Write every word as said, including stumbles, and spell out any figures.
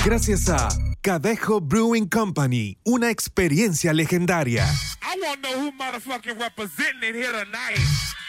Gracias a Cadejo Brewing Company, una experiencia legendaria. I want to know who motherfucking representing it here tonight.